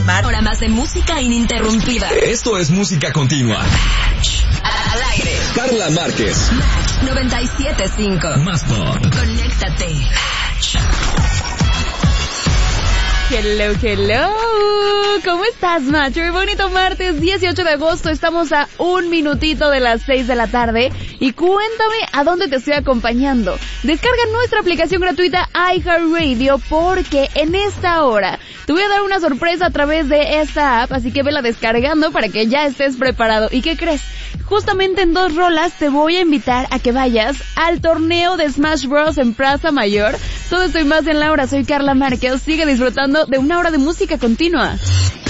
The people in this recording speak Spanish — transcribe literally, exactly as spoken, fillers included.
Mar. Hora más de música ininterrumpida. Esto es música continua. Al aire. Carla Márquez. Match noventa y siete punto cinco. Más pop. Conéctate. Hello, hello. ¿Cómo estás, Match? Muy bonito martes, dieciocho de agosto. Estamos a un minutito de las seis de la tarde. Y cuéntame a dónde te estoy acompañando. Descarga nuestra aplicación gratuita iHeartRadio porque en esta hora te voy a dar una sorpresa a través de esta app. Así que vela descargando para que ya estés preparado. ¿Y qué crees? Justamente en dos rolas te voy a invitar a que vayas al torneo de Smash Bros. En Plaza Mayor. Todo esto y más en la hora. Soy Carla Márquez. Sigue disfrutando de una hora de música continua.